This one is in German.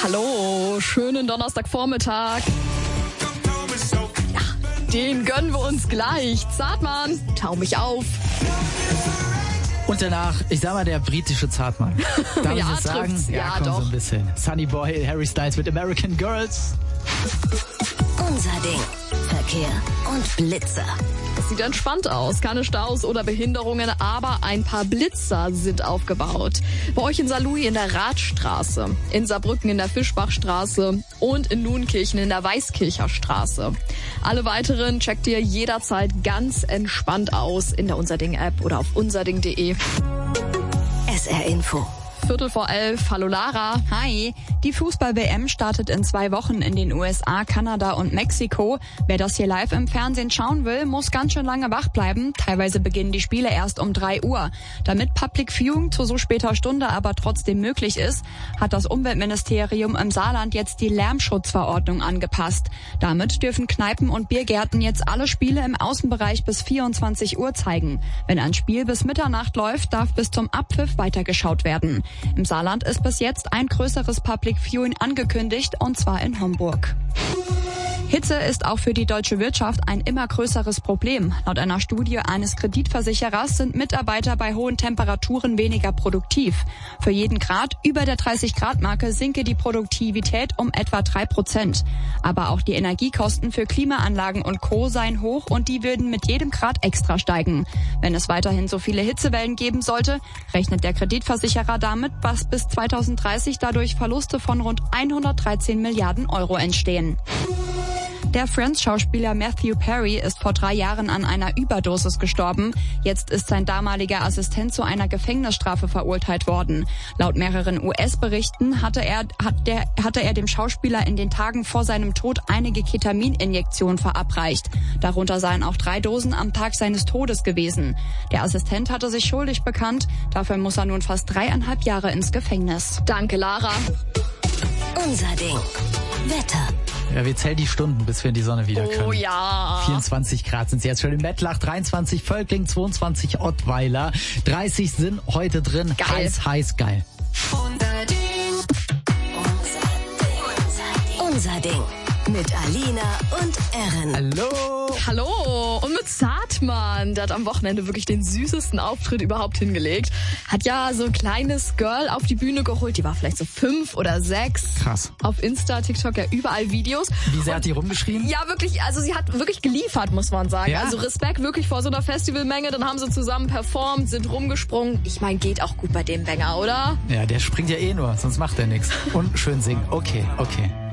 Hallo, schönen Donnerstagvormittag. Ja, den gönnen wir uns gleich. Zartmann, tau mich auf. Und danach, ich sag mal, der britische Zartmann. Darf Ja, ich das sagen? trifft's. Ja, komm, doch. so ein bisschen. Sunny Boy, Harry Styles mit American Girls. Unser Ding. Verkehr und Blitzer. Es sieht entspannt aus. Keine Staus oder Behinderungen, aber ein paar Blitzer sind aufgebaut. Bei euch in Saarlouis in der Radstraße, in Saarbrücken in der Fischbachstraße und in Nuenkirchen in der Weißkircher Straße. Alle weiteren checkt ihr jederzeit ganz entspannt aus in der Unserding-App oder auf unserding.de. SR Info. 11:15. Hallo Lara. Hi, die Fußball-WM startet in 2 Wochen in den USA, Kanada und Mexiko. Wer das hier live im Fernsehen schauen will, muss ganz schön lange wach bleiben. Teilweise beginnen die Spiele erst um 3 Uhr. Damit Public Viewing zu so später Stunde aber trotzdem möglich ist, hat das Umweltministerium im Saarland jetzt die Lärmschutzverordnung angepasst. Damit dürfen Kneipen und Biergärten jetzt alle Spiele im Außenbereich bis 24 Uhr zeigen. Wenn ein Spiel bis Mitternacht läuft, darf bis zum Abpfiff weitergeschaut werden. Im Saarland ist bis jetzt ein größeres Public Viewing angekündigt, und zwar in Homburg. Hitze ist auch für die deutsche Wirtschaft ein immer größeres Problem. Laut einer Studie eines Kreditversicherers sind Mitarbeiter bei hohen Temperaturen weniger produktiv. Für jeden Grad über der 30-Grad-Marke sinke die Produktivität um etwa 3%. Aber auch die Energiekosten für Klimaanlagen und Co. seien hoch und die würden mit jedem Grad extra steigen. Wenn es weiterhin so viele Hitzewellen geben sollte, rechnet der Kreditversicherer damit, dass bis 2030 dadurch Verluste von rund 113 Milliarden Euro entstehen. Der Friends-Schauspieler Matthew Perry ist vor 3 Jahren an einer Überdosis gestorben. Jetzt ist sein damaliger Assistent zu einer Gefängnisstrafe verurteilt worden. Laut mehreren US-Berichten hatte er dem Schauspieler in den Tagen vor seinem Tod einige Ketamininjektionen verabreicht. Darunter seien auch 3 Dosen am Tag seines Todes gewesen. Der Assistent hatte sich schuldig bekannt. Dafür muss er nun fast 3,5 Jahre ins Gefängnis. Danke, Lara. Unser Ding. Wetter. Ja, wir zählen die Stunden, bis wir in die Sonne wieder können. Oh ja. 24 Grad sind es jetzt schon in Mettlach, 23 Völkling, 22 Ottweiler, 30 sind heute drin. Geil. Heiß, geil. Unser Ding. Mit Alina und Erin. Hallo. Hallo, und mit Zartmann, der hat am Wochenende wirklich den süßesten Auftritt überhaupt hingelegt. Hat ja so ein kleines Girl auf die Bühne geholt, die war vielleicht so 5 oder 6. Krass. Auf Insta, TikTok, ja überall Videos. Wie sehr hat die rumgeschrien? Ja, wirklich, also sie hat wirklich geliefert, muss man sagen. Ja. Also Respekt wirklich vor so einer Festivalmenge, dann haben sie zusammen performt, sind rumgesprungen. Ich meine, geht auch gut bei dem Banger, oder? Ja, der springt ja eh nur, sonst macht er nichts. Und schön singen. Okay.